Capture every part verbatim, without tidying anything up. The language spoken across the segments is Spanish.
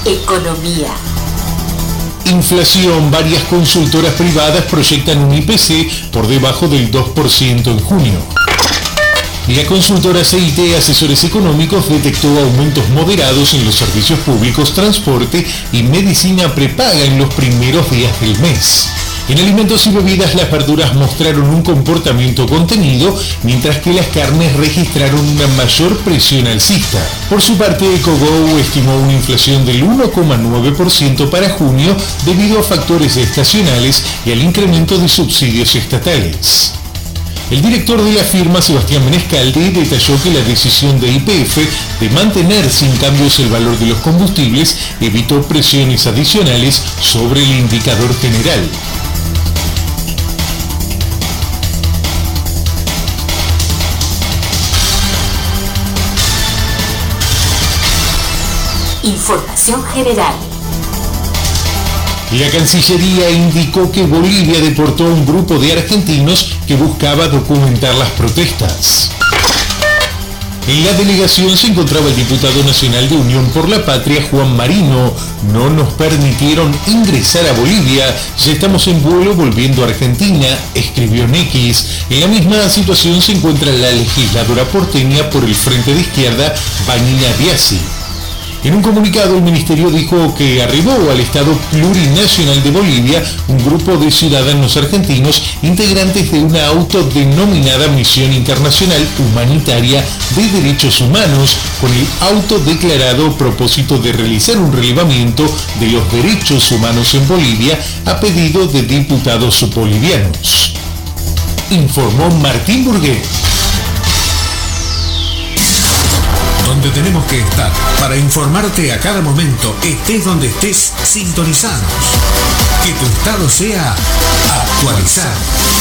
Economía. Inflación. Varias consultoras privadas proyectan un I P C por debajo del dos por ciento en junio. La consultora C I T Asesores Económicos detectó aumentos moderados en los servicios públicos, transporte y medicina prepaga en los primeros días del mes. En alimentos y bebidas, las verduras mostraron un comportamiento contenido, mientras que las carnes registraron una mayor presión alcista. Por su parte, EcoGo estimó una inflación del uno coma nueve por ciento para junio debido a factores estacionales y al incremento de subsidios estatales. El director de la firma, Sebastián Menescaldi, detalló que la decisión de Y P F de mantener sin cambios el valor de los combustibles evitó presiones adicionales sobre el indicador general. Información general. La Cancillería indicó que Bolivia deportó a un grupo de argentinos que buscaba documentar las protestas. En la delegación se encontraba el diputado nacional de Unión por la Patria, Juan Marino. No nos permitieron ingresar a Bolivia, ya estamos en vuelo volviendo a Argentina, escribió en X. En la misma situación se encuentra la legisladora porteña por el Frente de Izquierda, Vanina Biasi. En un comunicado, el ministerio dijo que arribó al Estado Plurinacional de Bolivia un grupo de ciudadanos argentinos integrantes de una autodenominada Misión Internacional Humanitaria de Derechos Humanos, con el autodeclarado propósito de realizar un relevamiento de los derechos humanos en Bolivia a pedido de diputados bolivianos. Informó Martín Burguet. Donde tenemos que estar para informarte a cada momento, estés donde estés, sintonizados. Que tu estado sea actualizado.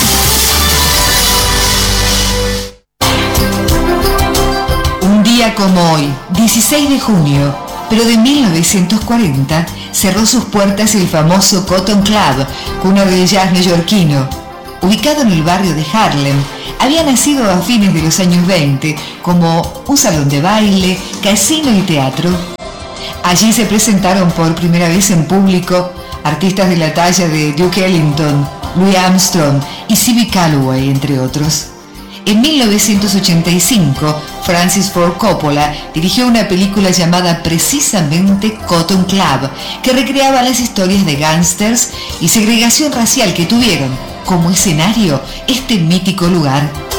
Un día como hoy, dieciséis de junio, pero de mil novecientos cuarenta, cerró sus puertas el famoso Cotton Club, cuna del jazz neoyorquino. Ubicado en el barrio de Harlem, había nacido a fines de los años veinte como un salón de baile, casino y teatro. Allí se presentaron por primera vez en público artistas de la talla de Duke Ellington, Louis Armstrong y C B Calloway, entre otros. En mil novecientos ochenta y cinco, Francis Ford Coppola dirigió una película llamada precisamente Cotton Club, que recreaba las historias de gángsters y segregación racial que tuvieron como escenario este mítico lugar.